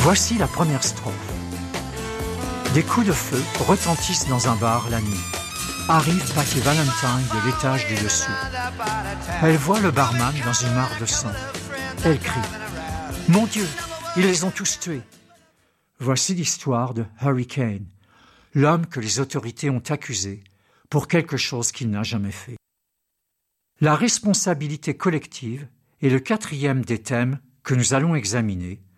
Voici la première strophe. Des coups de feu retentissent dans un bar la nuit. Arrive Patty Valentine de l'étage du dessous. Elle voit le barman dans une mare de sang. Elle crie « Mon Dieu, ils les ont tous tués !» Voici l'histoire de Hurricane, l'homme que les autorités ont accusé pour quelque chose qu'il n'a jamais fait. La responsabilité collective est le quatrième des thèmes que nous allons examiner